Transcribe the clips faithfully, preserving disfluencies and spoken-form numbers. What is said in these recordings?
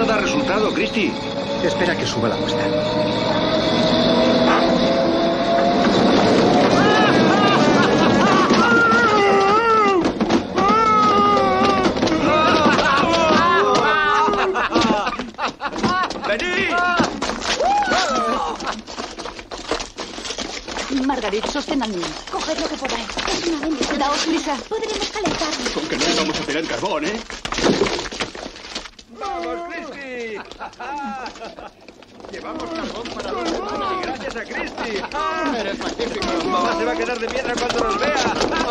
da resultado, Christie. Espera que suba la apuesta. ¡Venid! Margaret, sostén al niño. Coged lo que podáis. Es una bendición. Daos prisa. Podremos calentarnos. Con que no vamos a tener carbón, ¿eh? ¡Vamos, Christie! Llevamos carbón para dos semanas y gracias a Christie. Eres magnífico. Mamá se va a quedar de piedra cuando nos vea.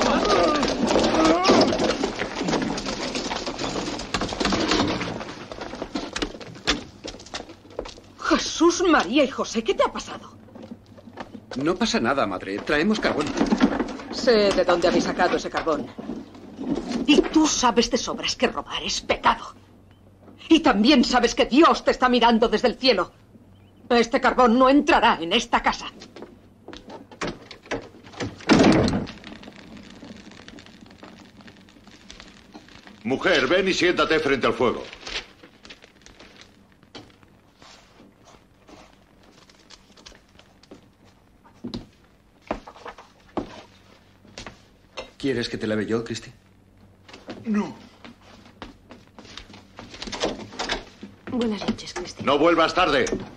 Jesús, María y José, ¿qué te ha pasado? No pasa nada, madre. Traemos carbón. Sé de dónde habéis sacado ese carbón. Y tú sabes de sobras que robar es pecado. Y también sabes que Dios te está mirando desde el cielo. Este carbón no entrará en esta casa. Mujer, ven y siéntate frente al fuego. ¿Quieres que te lave yo, Christie? No. Buenas noches, Christie. No vuelvas tarde.